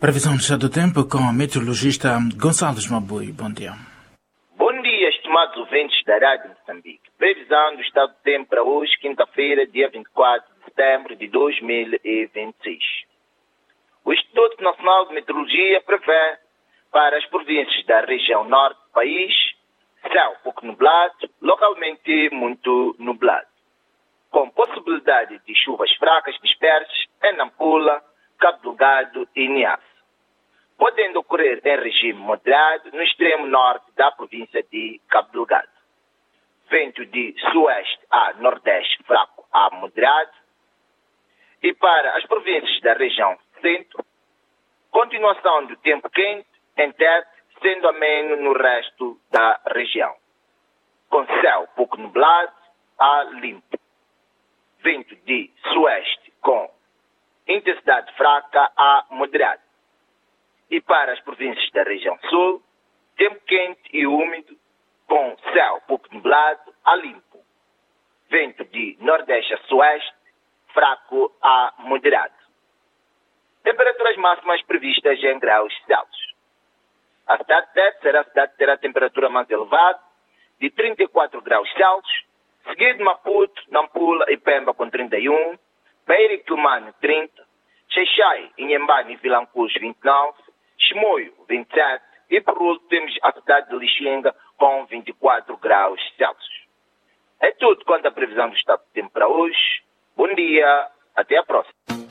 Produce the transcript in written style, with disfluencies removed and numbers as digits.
Previsão do estado do tempo com o meteorologista Gonçalves Mabui. Bom dia. Bom dia, estimados ouvintes da Rádio Moçambique. Previsão do estado do tempo para hoje, quinta-feira, dia 24 de setembro de 2026. O Instituto Nacional de Meteorologia prevê para as províncias da região norte do país céu pouco nublado, localmente muito nublado, com possibilidade de chuvas fracas dispersas em Nampula, Cabo Delgado e Niassa, podendo ocorrer em regime moderado no extremo norte da província de Cabo Delgado. Vento de sueste a nordeste fraco a moderado. E para as províncias da região centro, continuação do tempo quente em Tete, sendo ameno no resto da região, com céu pouco nublado a limpo. Vento de sueste com intensidade fraca a moderada. E para as províncias da região sul, tempo quente e úmido, com céu pouco nublado a limpo. Vento de nordeste a sueste, fraco a moderado. Temperaturas máximas previstas em graus Celsius. A cidade de Tete será a cidade que terá a temperatura mais elevada, de 34 graus Celsius, seguido de Maputo, Nampula e Pemba com 31, Beira e Quilmane 30, Xai-Xai, Inhambane e Vilanculos 29, Chimoio 27 e por último temos a cidade de Lixinga com 24 graus Celsius. É tudo quanto à previsão do estado do tempo para hoje. Bom dia, até a próxima.